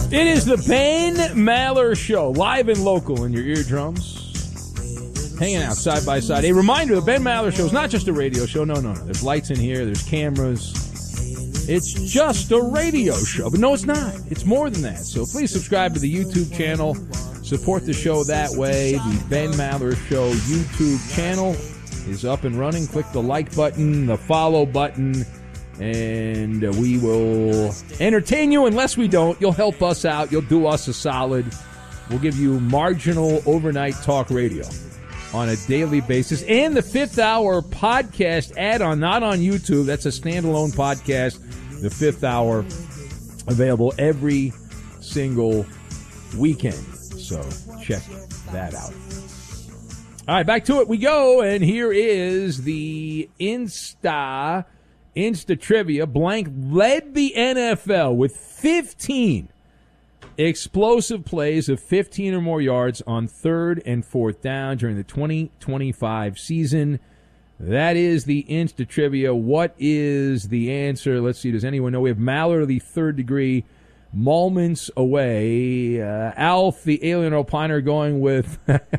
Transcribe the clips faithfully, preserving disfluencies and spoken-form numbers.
It is the Ben Maller Show, live and local in your eardrums. Hanging out side by side. A reminder, the Ben Maller Show is not just a radio show. No, no, no. There's lights in here. There's cameras. It's just a radio show. But no, it's not. It's more than that. So please subscribe to the YouTube channel. Support the show that way. The Ben Maller Show YouTube channel is up and running. Click the like button, the follow button, and we will entertain you. Unless we don't, you'll help us out. You'll do us a solid. We'll give you marginal overnight talk radio on a daily basis. And the fifth hour podcast add-on, not on YouTube. That's a standalone podcast. The fifth hour available every single weekend. So check that out. All right, back to it we go. And here is the Insta... Insta Trivia. Blank led the N F L with fifteen explosive plays of fifteen or more yards on third and fourth down during the twenty twenty-five season. That is the Insta Trivia. What is the answer? Let's see. Does anyone know? We have Maller, the third degree, moments away. Uh, Alf, the alien opiner, going with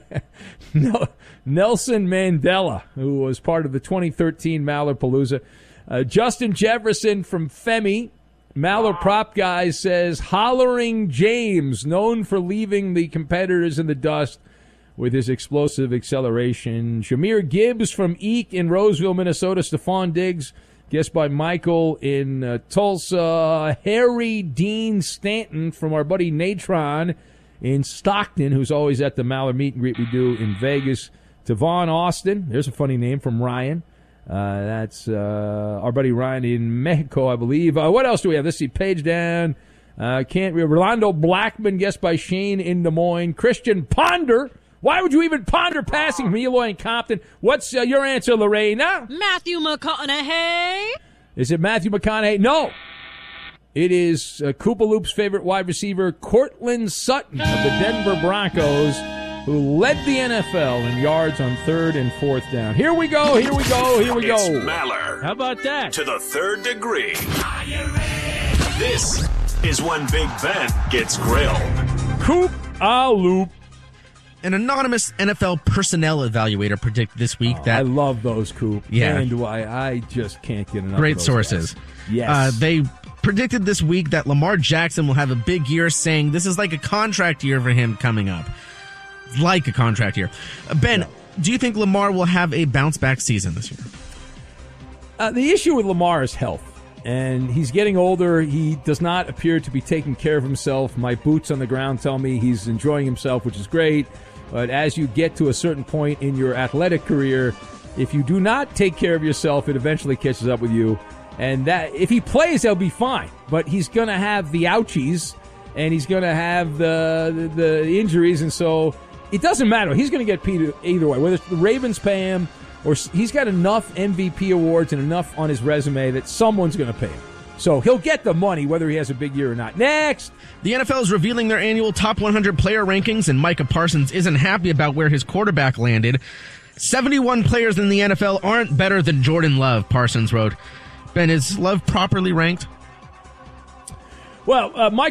Nelson Mandela, who was part of the twenty thirteen Maller Palooza. Uh, Justin Jefferson from Femi, Maller Prop Guy, says Hollering James, known for leaving the competitors in the dust with his explosive acceleration. Jameer Gibbs from Eek in Roseville, Minnesota. Stephon Diggs, guessed by Michael in uh, Tulsa. Harry Dean Stanton from our buddy Natron in Stockton, who's always at the Maller meet and greet we do in Vegas. Tavon Austin, there's a funny name, from Ryan. Uh, that's uh, our buddy Ryan in Mexico, I believe. Uh, what else do we have? Let's see. Page down. Uh, can't we? Rolando Blackman, guessed by Shane in Des Moines. Christian Ponder. Why would you even ponder passing from Eloy and Compton? What's uh, your answer, Lorena? Matthew McConaughey. Is it Matthew McConaughey? No. It is uh, Koopa Loop's favorite wide receiver, Cortland Sutton of the Denver Broncos, who led the N F L in yards on third and fourth down. Here we go, here we go, here we go. It's Maller. How about that? To the third degree. This is when Big Ben gets grilled. Koopa Loop. An anonymous N F L personnel evaluator predicted this week oh, that... I love those, Coop. Yeah. And do I, I just can't get enough Great of those sources. Guys. Yes. Uh, they predicted this week that Lamar Jackson will have a big year, saying this is like a contract year for him coming up. Like a contract year. Uh, Ben, yeah. Do you think Lamar will have a bounce-back season this year? Uh, the issue with Lamar is health. And he's getting older. He does not appear to be taking care of himself. My boots on the ground tell me he's enjoying himself, which is great. But as you get to a certain point in your athletic career, if you do not take care of yourself, it eventually catches up with you. And that if he plays, he'll be fine. But he's going to have the ouchies, and he's going to have the, the the injuries. And so it doesn't matter. He's going to get paid either way, whether the Ravens pay him or he's got enough M V P awards and enough on his resume that someone's going to pay him. So he'll get the money whether he has a big year or not. Next! The N F L is revealing their annual top one hundred player rankings, and Micah Parsons isn't happy about where his quarterback landed. seventy-one players in the N F L aren't better than Jordan Love, Parsons wrote. Ben, is Love properly ranked? Well, uh, Micah